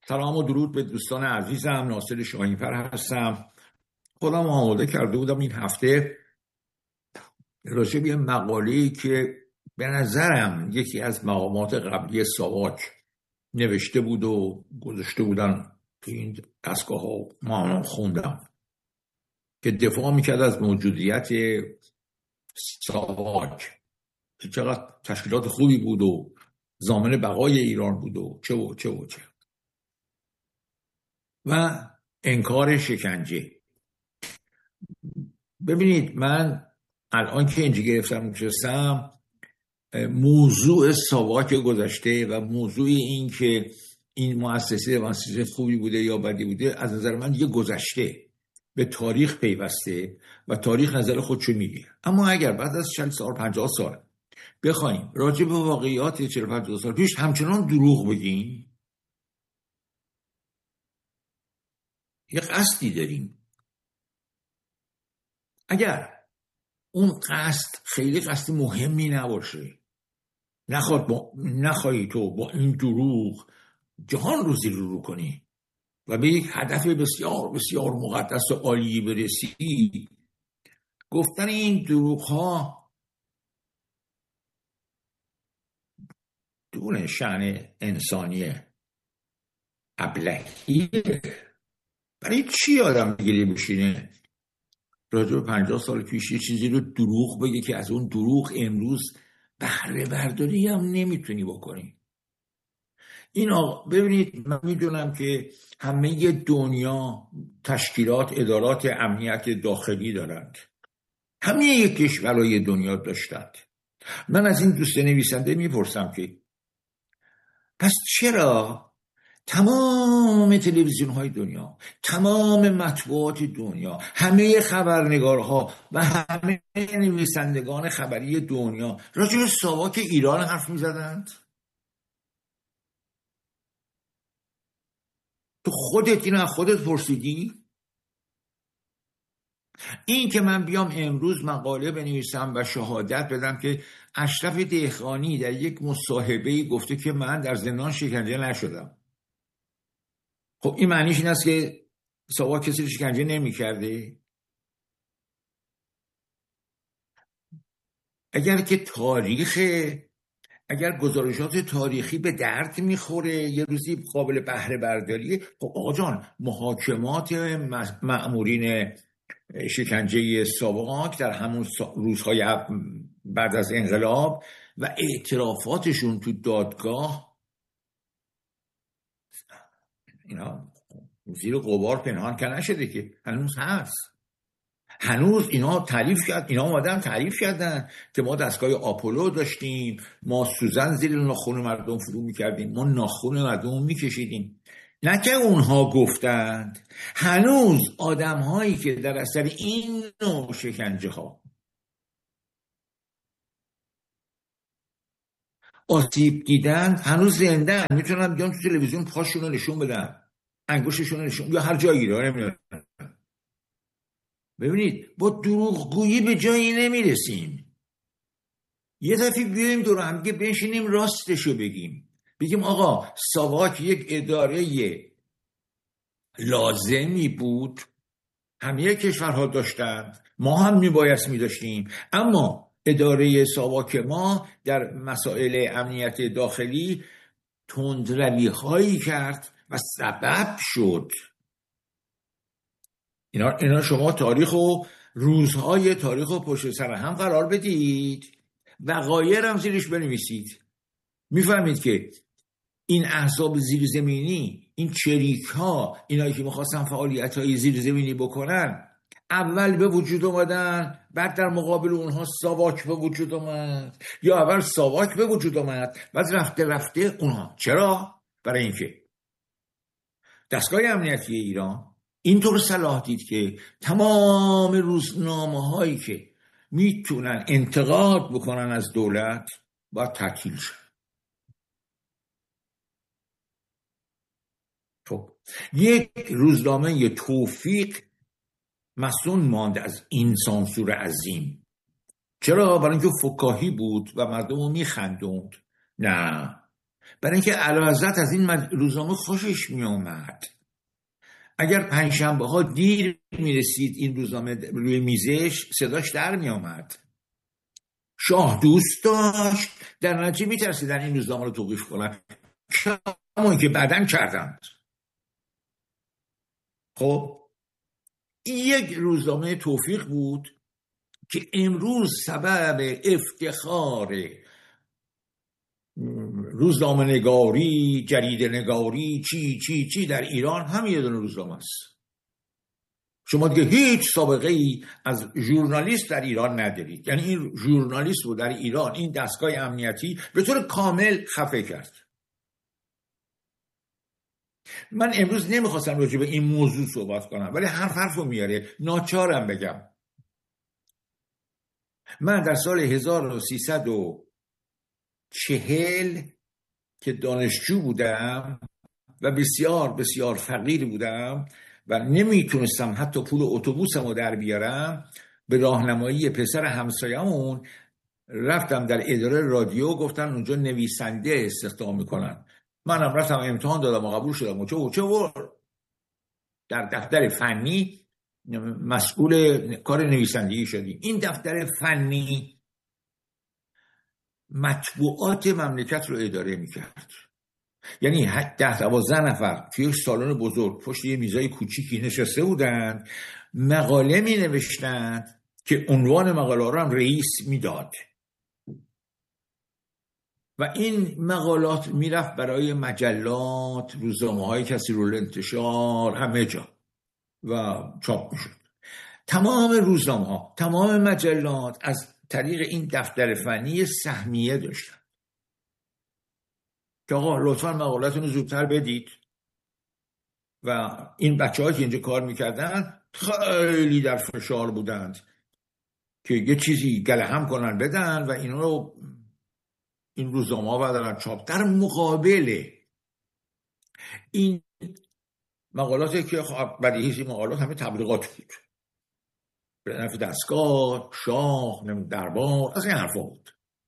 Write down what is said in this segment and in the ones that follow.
سلام و درود به دوستان عزیزم. ناصر شاهین‌فر هستم. خودم آماده کرده بودم این هفته راجع به مقاله‌ای که به نظرم یکی از مقامات قبلی ساواک نوشته بود و گذاشته بودن که این دستگاه ها ما خوندم، که دفاع میکرد از موجودیت ساواک، که چقدر تشکیلات خوبی بود و ضامن بقای ایران بود و چه و چه و چه، و انکار شکنجه. ببینید، من الان که اینجا گرفتم نشستم، موضوع ساواک گذشته و موضوع این که این مؤسسه خوبی بوده یا بدی بوده از نظر من یه گذشته، به تاریخ پیوسته و تاریخ نظر خودشو میگه. اما اگر بعد از 40 سال 50 سال بخوایم راجع به واقعیات 40-50 سال پیش همچنان دروغ بگیم، یه قصدی داریم. اگر اون قصد خیلی قصد مهمی نباشه، نخواهی تو با این دروغ جهان رو زیر رو کنی و به یک هدف بسیار بسیار مقدس و عالی برسی، گفتن این دروغ ها دون شأن انسانی ابلهی. برای چی آدم دیگه بشینه راجع به 50 سال پیش یه چیزی رو دروغ بگه که از اون دروغ امروز بهره برداری هم نمیتونی بکنی؟ این ببینید، من میدونم که همه دنیا تشکیلات ادارات امنیت داخلی دارند، همه کشورهای دنیا داشتند. من از این دوست نویسنده میپرسم که پس چرا تمام تلویزیون های دنیا، تمام مطبوعات دنیا، همه خبرنگارها و همه نویسندگان خبری دنیا راجع به ساواک ایران حرف میزدند؟ تو خودت اینو از خودت پرسیدی؟ این که من بیام امروز مقاله بنویسم و شهادت بدم که اشرف دهقانی در یک مصاحبه‌ای گفته که من در زندان شکنجه نشدم، خب این معنیش این است که ساواک کسی رو شکنجه نمی کرده؟ اگر گزارشات تاریخی به درد میخوره، یه روزی قابل بهره برداریه، خب آقا جان، محاکمات مأمورین شکنجه ساواک در همون روزهای بعد از انقلاب و اعترافاتشون تو دادگاه، اینا زیر غبار پنهان که نشده، که هنوز هست. هنوز اینا آمدن تعریف کردن که ما دستگاه آپولو داشتیم، ما سوزن زیر ناخن مردم فرو میکردیم، ما ناخن مردم میکشیدیم. نه که اونها گفتند، هنوز آدم هایی که در اثر این نوع شکنجه ها آسیب دیدن هنوز زنده، میتونن بیان تو تلویزیون پاشون رو نشون بدن، انگشتشون رو نشون، یا هر جایی رو نمیدونن. ببینید، با دروغگویی به جایی نمیرسیم. یه دفعه بیایم دور هم دیگه بنشینیم راستشو بگیم آقا ساواک یک اداره لازمی بود، همه کشورها داشتند، ما هم میبایست میداشتیم، اما اداره ساواک ما در مسائل امنیت داخلی تندروی هایی کرد و سبب شد. اینا شما تاریخ و روزهای تاریخ و پشت سر هم قرار بدید، وقایع هم زیرش بنویسید، میفهمید که این احزاب زیرزمینی، این چریک ها، اینایی که میخواستن فعالیت های زیرزمینی بکنن، اول به وجود اومدن، بعد در مقابل اونها ساواک به وجود اومد، یا اول ساواک به وجود اومد بعد رفته رفته اونها. چرا؟ برای اینکه دستگاه امنیتی ایران اینطور صلاح دید که تمام روزنامه هایی که میتونن انتقاد بکنن از دولت باید تعطیل شد. خب یک روزنامه یه توفیق مسئول ماند از این سانسور عظیم. چرا؟ برای اینکه فکاهی بود و مردم رو میخندوند. نه، برای اینکه اعلیحضرت از این روزنامه خوشش می اومد. اگر پنجشنبه ها دیر می رسید این روزنامه روی میزش، صداش در می اومد. شاه دوست داشت، در نتیجه می ترسیدن این روزنامه رو توقیف کنن، کما که بعداً کردند. خب این یک روزنامه توفیق بود که امروز سبب افتخار روزنامه نگاری، جریده نگاری، چی در ایران هم یه دونه روزنامه است. شما دیگه هیچ سابقه ای از ژورنالیست در ایران ندارید. یعنی این ژورنالیست رو در ایران این دستگاه امنیتی به طور کامل خفه کرد. من امروز نمیخواستم راجع به این موضوع صحبت کنم، ولی حرفو میاره، ناچارم بگم. من در سال 1340 که دانشجو بودم و بسیار بسیار فقیر بودم و نمیتونستم حتی پول اتوبوسم رو در بیارم، به راهنمایی پسر همسایه‌مون رفتم در اداره رادیو، گفتن اونجا نویسنده استخدام میکنن. منم رفتم امتحان دادم و قبول شدم و چه در دفتر فنی مسئول کار نویسندگی شدیم. این دفتر فنی مطبوعات مملکت رو اداره میکرد. یعنی 10-12 نفر توی یک سالن بزرگ پشت یه میزای کوچیکی نشسته بودند، مقاله می نوشتند که عنوان مقاله رو هم رئیس میداد و این مقالات میرفت برای مجلات، روزنامه‌های کثیرالانتشار، همه جا و چاپ میشد. تمام روزنامه‌ها، تمام مجلات از طریق این دفتر فنی سهمیه داشتن که آقا لطفاً مقالاتون رو زودتر بدید. و این بچه‌ها که اینجا کار میکردن خیلی در فشار بودند که یه چیزی گلهم کنن بدن و اینا رو این روزنامه‌ها بردارن چاپ. در مقابل این مقالاتی که بدیهی مقالات همه تبلیغات بود، به نفع دستگاه، شاه، دربار، از این حرفا بود.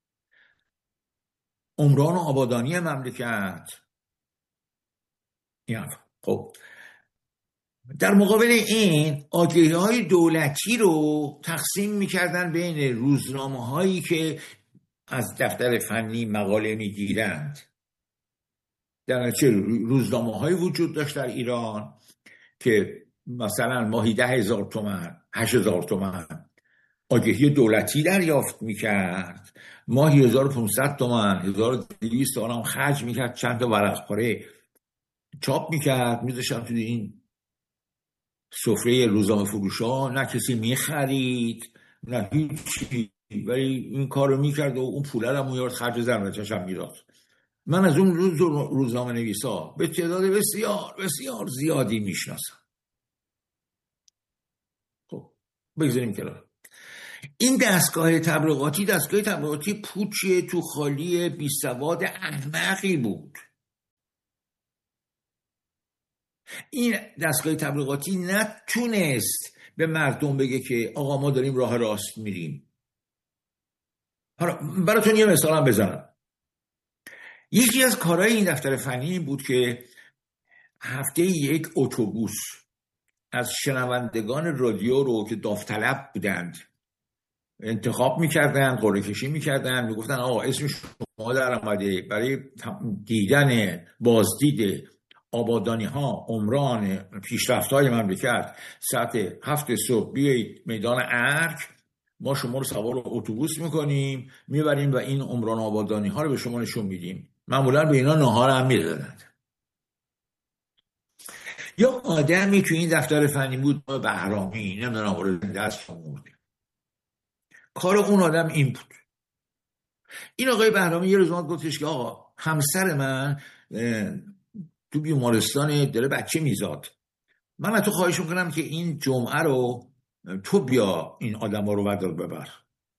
عمران و آبادانی مملکت، این حرفا. خب در مقابل این آگهی‌های دولتی رو تقسیم می‌کردن بین روزنامه‌هایی که از دفتر فنی مقاله می‌گیرند. در نتیجه روزنامه‌هایی وجود داشت در ایران که مثلا ماهی 10,000 تومان، 8,000 تومان آگهی دولتی دریافت می‌کرد، ماهی 1,500 تومان، 1,200 تومان خرج می‌کرد، چند تا ورق پاره چاپ می‌کرد، می‌ذاشتن توی این سفره روزنامه فروشا. نه کسی میخرید نه هیچی، ولی این کار رو میکرد و اون پوله رو میارد خرج زرمتش هم میداد. من از اون روزنامه نویسا به تعداد بسیار بسیار زیادی میشناسم. خب بگذاریم کنار. این دستگاه تبلیغاتی پوچ تو خالی بیسواد احمقی بود. این دستگاه تبلیغاتی نتونست به مردم بگه که آقا ما داریم راه راست میریم. حالا براتون یه مثال هم بزنم. یکی از کارهای این دفتر فنی بود که هفته یک اتوبوس از شنوندگان رادیو رو که داوطلب بودند انتخاب میکردن، قرعه کشی میکردن، میگفتن آقا اسم شما در آمده برای دیدن بازدید آبادانی ها، عمران، پیشرفت های مملکت، ساعت 7 صبح بیایید میدان ارگ، ما شما رو سوار اتوبوس میکنیم میبریم و این عمران آبادانی ها رو به شما نشون میدیم. معمولا به اینا ناهار هم میدادند. یا آدمی تو این دفتر فنی بود بهرامی، نمیدونم دست آورده. کار اون آدم این بود. این آقای بهرامی یه روز گفتش که آقا همسر من تو بیمارستان داره بچه میزاد، من از تو خواهش میکنم که این جمعه رو تو بیا این آدم ها رو بردار ببر.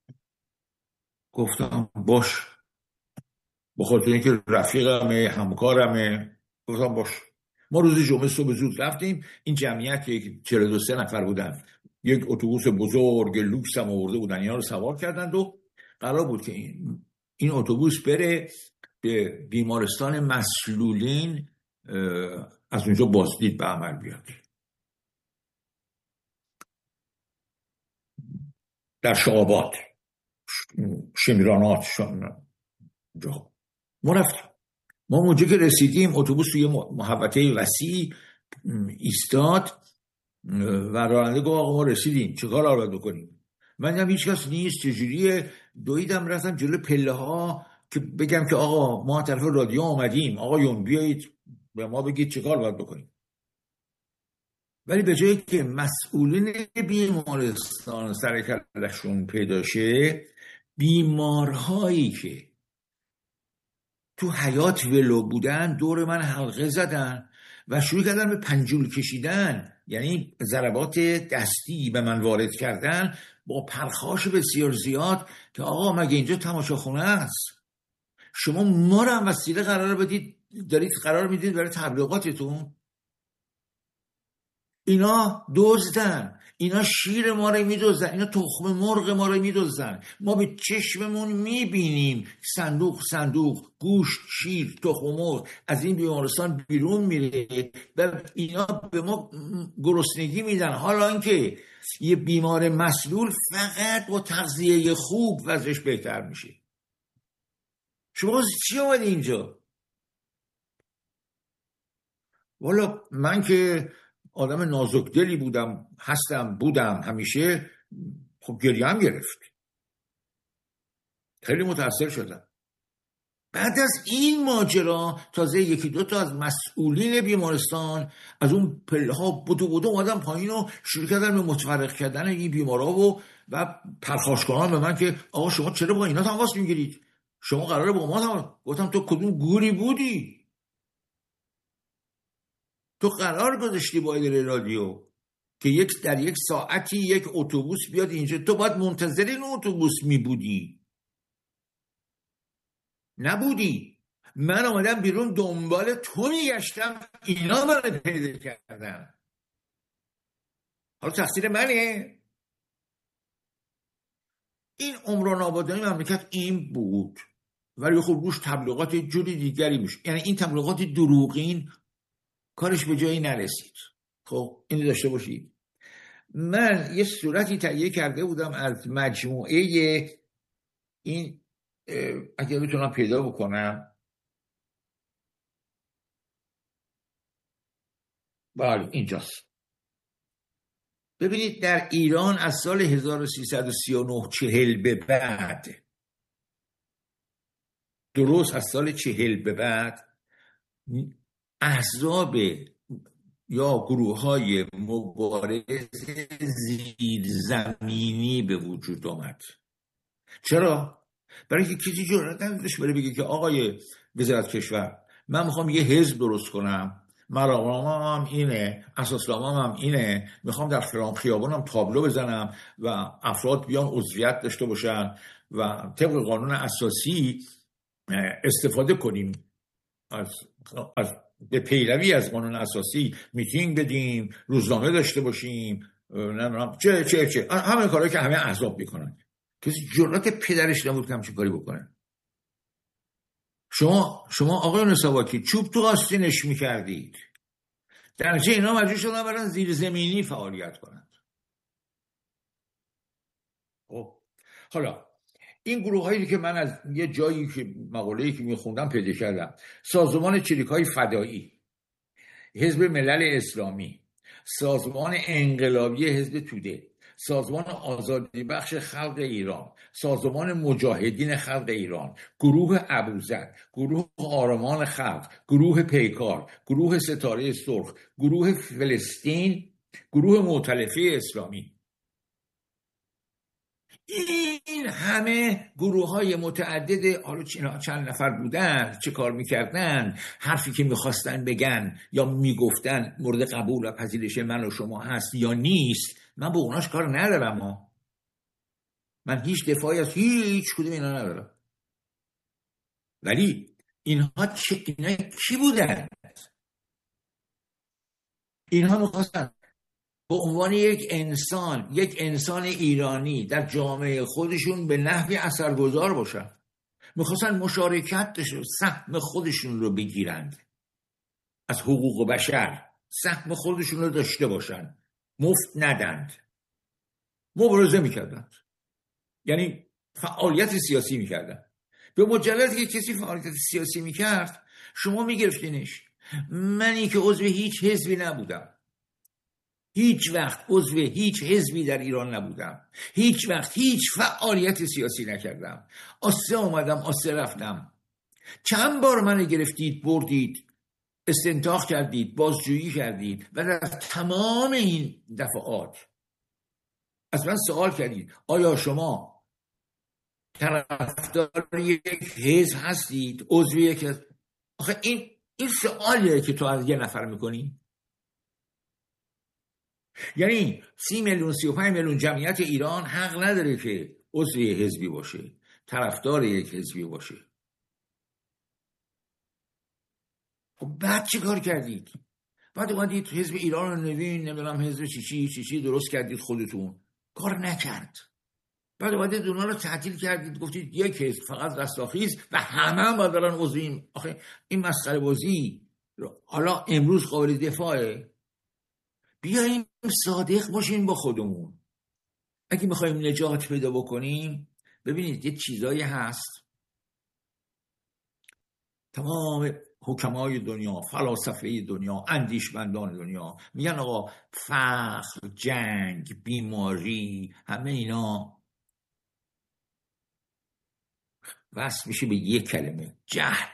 گفتم باش، بخاطر اینکه رفیقمه، همکارمه. گفتم باش. ما روز جمعه صبح زود رفتیم. این جمعیت که 42 نفر بودن، یک اتوبوس بزرگ لوکس هم آورده بودن، اینا رو سوار کردند و قرار بود که این اتوبوس بره به بیمارستان مسلولین از اونجا بازدید به عمل بیاد. در شعابات، شمیرانات جا ما رفتیم. ما اونجا که رسیدیم اتوبوس توی محوطه وسیع ایستاد و راننده گفت آقا ما رسیدیم، چه کار باید بکنیم؟ من دیدم هیچ کس نیست، چجوریه؟ دویدم رفتم جلو پله ها که بگم که آقا ما طرف رادیو آمدیم، آقایون بیایید به ما بگید چه کار باید بکنیم. ولی به جایی که مسئولین بیمارستان سر کلشون پیدا شه، بیمارهایی که تو حیات ولو بودن دور من حلقه زدن و شروع کردن به پنجول کشیدن، یعنی ضربات دستی به من وارد کردن با پرخاش بسیار زیاد که آقا مگه اینجا تماشاخونه است؟ شما ما رو هم وسیله قرار بدید، دارید قرار میدید برای تبلیغاتتون؟ اینا دزدن، اینا شیر ما رو میدزدن، اینا تخم مرغ ما رو میدزدن. ما به چشممون میبینیم صندوق گوشت، شیر، تخم مرغ از این بیمارستان بیرون میره و اینا به ما گرسنگی میدن، حالا اینکه یه بیمار مسلول فقط با تغذیه خوب وضعش بهتر میشه. شما چی اومدی اینجا؟ والا من که آدم نازکدلی بودم همیشه، خب گریه هم گرفت، خیلی متاثر شدم. بعد از این ماجرا تازه یکی دو تا از مسئولین بیمارستان از اون پله ها بودو اومدن پایین و شروع کردن به متفرق کردن این بیمارا و پرخاش کردن به من که آقا شما چرا با اینا تماس میگیرید؟ شما قراره با ما تماس؟ گفتم تو کدوم گوری بودی؟ تو قرار گذاشتی با اداره رادیو که در یک ساعتی یک اتوبوس بیاد اینجا، تو باید منتظر این اتوبوس می بودی، نبودی. من آمدم بیرون دنبال تو میگشتم، اینا من پیدا کردن. حالا تقصیر منه؟ این عمران آبادانی مملکت این بود، ولی خب روش تبلیغات جوری دیگری میشه، یعنی این تبلیغات دروغین کارش به جایی نرسید. خب اینو داشته باشید. من یه صورتی تهیه کرده بودم از مجموعه این، اگه بتونم پیدا بکنم، بله اینجاست. ببینید در ایران از سال 1339 40 به بعد، درست از سال 40 به بعد، احزاب یا گروه‌های مبارز زیرزمینی به وجود آمد. چرا؟ برای اینکه کسی جرئت نداشت بره بگه که آقای وزارت کشور من میخوام یه حزب درست کنم، مرامم هم اینه، اساسنامه‌م هم اینه، میخوام در خیابانم تابلو بزنم و افراد بیان عضویت داشته باشن و طبق قانون اساسی استفاده کنیم از به پیروی از قانون اساسی میتینگ بدیم، روزنامه داشته باشیم، نمیدونم چه همه کارهایی که همه احزاب میکنن. کسی جرأت پدرش نبود که همچین کاری بکنه. شما آقایون سواکی چوب تو آستینش میکردید، در نتیجه اینا مجبور شدن برن زیر زمینی فعالیت کنند. حالا این گروه هایی که من از یه جایی که مقاله‌ای که میخوندم پیدا کردم، سازمان چریک‌های فدایی، حزب ملل اسلامی، سازمان انقلابی حزب توده، سازمان آزادی بخش خلق ایران، سازمان مجاهدین خلق ایران، گروه ابوذر، گروه آرمان خلق، گروه پیکار، گروه ستاره سرخ، گروه فلسطین، گروه مؤتلفه اسلامی، این همه گروه های متعدد، حالا چند نفر بودن، چه کار میکردن، حرفی که میخواستن بگن یا میگفتن مورد قبول و پذیرش من و شما هست یا نیست، من با اوناش کار ندارم. من هیچ دفاعی از هیچ کدوم اینا ندارم. ولی اینا کی بودن؟ اینها میخواستن به عنوان یک انسان ایرانی در جامعه خودشون به نحوی اثرگذار باشن. میخواستن مشارکت داشته، سهم خودشون رو بگیرند از حقوق بشر، سهم خودشون رو داشته باشن، مفت ندند. مبارزه میکردند، یعنی فعالیت سیاسی میکردن. به مجرد که کسی فعالیت سیاسی میکرد شما میگرفتینش. منی که عضو هیچ حزبی نبودم، هیچ وقت عضو هیچ حزبی در ایران نبودم، هیچ وقت هیچ فعالیت سیاسی نکردم، آسه اومدم آسه رفتم، چند بار منو گرفتید بردید، استنتاق کردید، بازجویی کردید و در تمام این دفعات از من سوال کردید آیا شما طرفدار یک حزب هستید، عضو یک حزب؟ آخه این سوالیه که تو از یه نفر میکنی. یعنی 30 میلیون 35 میلیون جمعیت ایران حق نداره که عضو یک حزبی باشه، طرفدار یک حزبی باشه. خب بعد چی کار کردید؟ بعد اومدید حزب ایران رو نمیدونم حزب چی درست کردید خودتون، کار نکرد. بعد اومدید اونا رو تعطیل کردید، گفتید یک حزب فقط رستاخیز و همه باید برن عضویم. آخه این مسخره بازی حالا امروز قابل دفاعه؟ بیاییم صادق باشیم با خودمون. اگه میخوایم نجات پیدا بکنیم، ببینید یه چیزایی هست تمام حکمای دنیا، فلاسفه دنیا، اندیشمندان دنیا میگن آقا فقر، جنگ، بیماری، همه اینا وصل میشه به یک کلمه: جهل.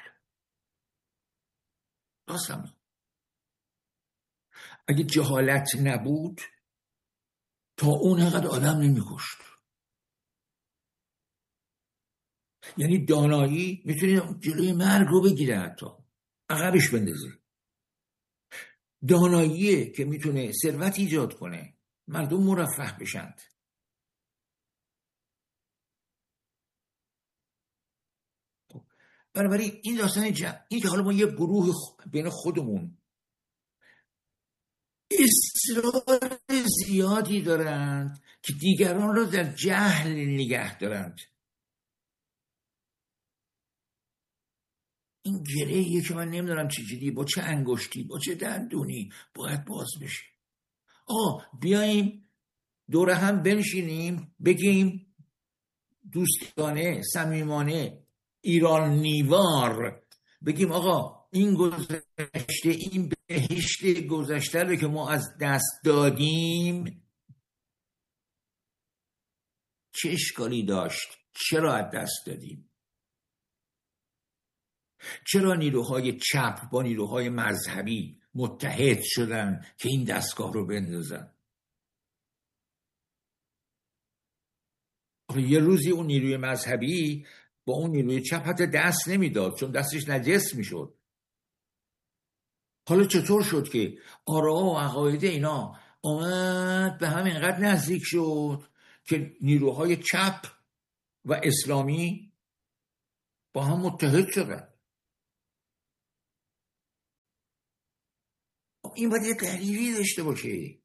راستم اگه جهالت نبود تا اون قدر آدم نمیکشت. یعنی دانایی میتونه جلوی مرگ رو بگیره، حتی عقبش بندازه. داناییه که میتونه ثروت ایجاد کنه، مردم مرفه بشند. بنابراین این داستان این که حالا ما یه گروه بین خودمون اصرار زیادی دارند که دیگران رو در جهل نگه دارند. این گرهیه که من نمیدونم چجوری، با چه انگشتی، با چه دندونی باید باز بشه. بیاییم دور هم بنشینیم، بگیم دوستانه، صمیمانه، ایران نیوار، بگیم آقا این گذشته، این بهشت گذشته رو که ما از دست دادیم چه اشکالی داشت؟ چرا از دست دادیم؟ چرا نیروهای چپ با نیروهای مذهبی متحد شدن که این دستگاه رو بندازن؟ یه روزی اون نیروی مذهبی با اون نیروی چپ حتی دست نمیداد، چون دستش نجس میشد. حالا چطور شد که آرا و عقاید اینا آمد به هم اینقدر نزدیک شد که نیروهای چپ و اسلامی با هم متحد شدن؟ این باید یه دلیلی داشته باشه.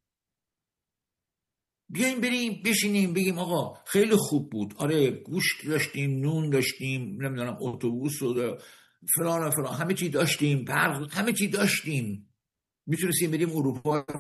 بیایم بریم بشینیم بگیم آقا خیلی خوب بود، آره گوشت داشتیم، نون داشتیم، نمیدونم اتوبوس و فلان همه چی داشتیم، برق همه چی داشتیم، میتونستیم بریم اروپا